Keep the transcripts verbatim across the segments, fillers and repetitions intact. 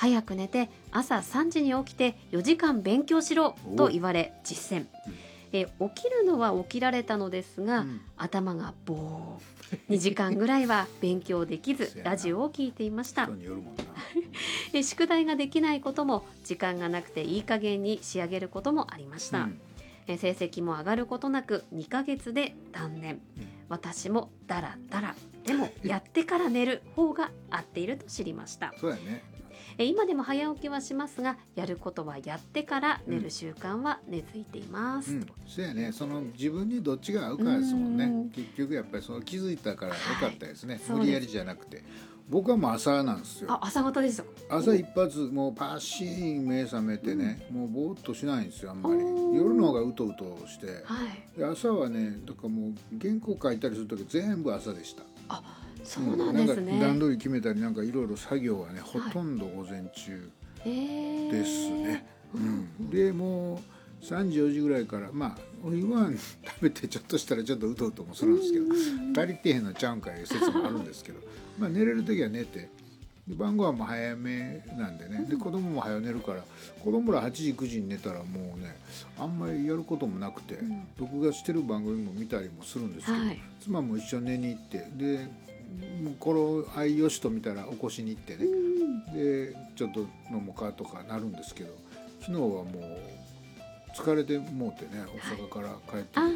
早く寝て朝さんじに起きてよじかん勉強しろと言われ実践。え起きるのは起きられたのですが、うん、頭がボーにじかんぐらいは勉強できずラジオを聞いていました。え宿題ができないことも時間がなくていい加減に仕上げることもありました、うん、え成績も上がることなくにかげつで断念、うん、私もダラダラでもやってから寝る方が合っていると知りました。 そうやね。 え今でも早起きはしますがやることはやってから寝る習慣は根付いています、 うん、そうやね。その自分にどっちが合うかですもんね。ん結局やっぱりその気づいたからよかったですね、はい、無理やりじゃなくて。僕はもう朝なんですよ。 あ、朝方ですよ。 朝一発もうパシーン目覚めてね、うん、もうぼーっとしないんですよあんまり。夜の方がうとうとして、はい、で朝はねだからもう原稿書いたりする時全部朝でした。 あ、そうなんですね。 なんか段取り決めたりなんかいろいろ作業はねほとんど午前中ですね、はいうん、でもうさんじよじぐらいからまあお昼ご飯食べてちょっとしたらちょっとうとうともするんですけど足りてへんのちゃうんかいう説もあるんですけどまあ寝れる時は寝てで晩ご飯も早めなんでねで子供も早寝るから子供らはちじくじに寝たらもうねあんまりやることもなくて、うん、録画してる番組も見たりもするんですけど、はい、妻も一緒に寝に行ってでもうこの愛よしと見たら起こしに行ってね、うん、でちょっと飲もうかとかなるんですけど昨日はもう疲れてもうてね大阪から帰ってきて、はい、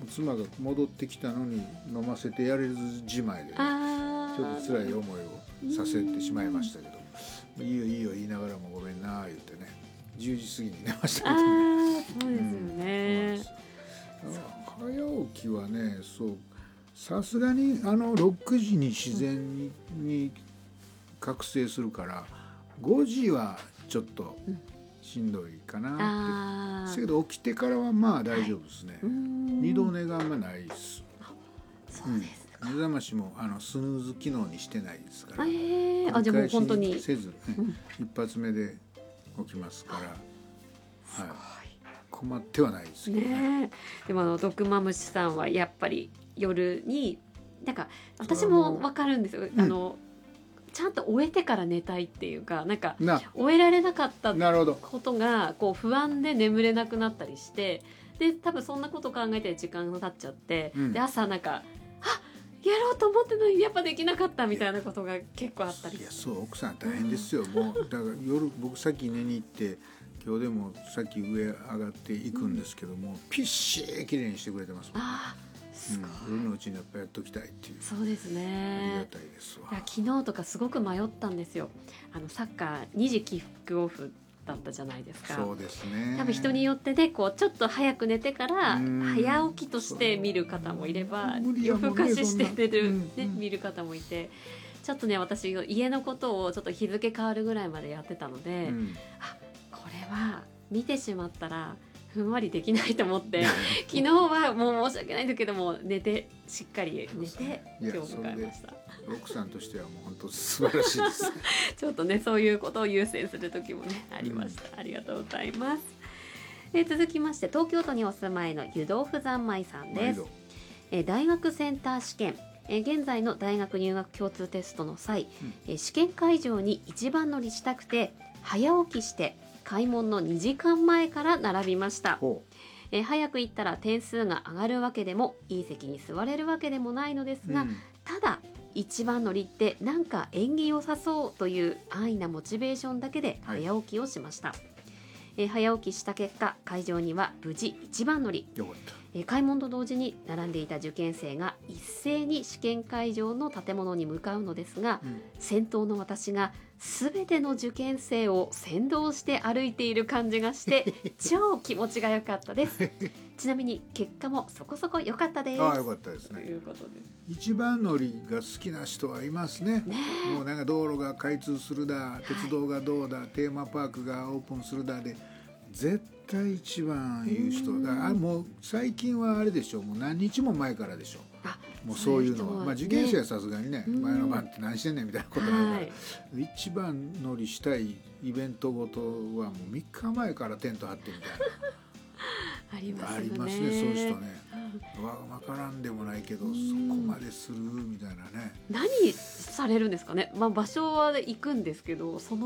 妻が戻ってきたのに飲ませてやれずじまいで、ね、ちょっと辛い思いをさせてしまいましたけど、いいよいいよ言いながらもごめんな言ってねじゅうじ過ぎに寝ましたけどね。 あそうですよね、 うん、早起きはねそうさすがにあのろくじに自然に、うん、に覚醒するからごじはちょっとしんどいかなって、うん、けど起きてからはまあ大丈夫ですね、はい、二度寝があんまないです。 そうですか、 うん、目覚ましもあのスヌーズ機能にしてないですから、 えー、あじゃあもう本当にせず、ねうん、一発目で起きますから、はい、困ってはないですけど ね, ねでもあのドクマムシさんはやっぱり夜になんか私も分かるんですよ、うん、あのちゃんと終えてから寝たいっていうかなんか終えられなかったことがこう不安で眠れなくなったりしてで多分そんなこと考えて時間が経っちゃって、うん、で朝なんかあやろうと思ってのにやっぱできなかったみたいなことが結構あったりして。いやそう奥さん大変ですよ、うん、もうだから夜僕さっき寝に行って今日でもさっき上上がっていくんですけども、うん、ピッシーきれいにしてくれてますもんね。 あすごい、 うん、夜のうちにやっぱやっときたいっていう。 そうですね。 ありがたいですわ。 いや昨日とかすごく迷ったんですよ。あのサッカーにじキックオフだったじゃないですか。 そうですね。 多分人によってでこうちょっと早く寝てから早起きとして見る方もいれば、夜更かしして寝る、ね、見る方もいて、ちょっとね私家のことをちょっと日付変わるぐらいまでやってたので、うん、あこれは見てしまったらふんわりできないと思って昨日はもう申し訳ないんだけども寝てしっかり寝て今日迎えました。 奥さんとしてはもう本当素晴らしいですちょっとねそういうことを優先する時もねありました、うん、ありがとうございます。で続きまして東京都にお住まいの湯豆腐三昧さんです。え大学センター試験え現在の大学入学共通テストの際、うん、え試験会場に一番乗りしたくて早起きして開門のにじかんまえから並びました。え早く行ったら点数が上がるわけでもいい席に座れるわけでもないのですが、うん、ただ一番乗りってなんか縁起良さそうという安易なモチベーションだけで早起きをしました、はいえ早起きした結果会場には無事一番乗り。 よかった。 え開門と同時に並んでいた受験生が一斉に試験会場の建物に向かうのですが、うん、先頭の私が全ての受験生を先導して歩いている感じがして超気持ちが良かったですちなみに結果もそこそこ良かったです。 ああ良かったですね。 ということで一番乗りが好きな人はいますね。ねもうなんか道路が開通するだ鉄道がどうだ、はい、テーマパークがオープンするだで絶対一番言う人だ。あもう最近はあれでしょうもう何日も前からでしょう。あもうそういうのは、まあ、受験生はさすがにね前の晩って何してんねんみたいなことだから、はい、一番乗りしたいイベントごとはもうみっかまえからテント張ってみたいなありますね。 ありますねそういう人ね。わ分からんでもないけどそこまでするみたいなね。 何されるんですかね、まあ、場所は行くんですけどその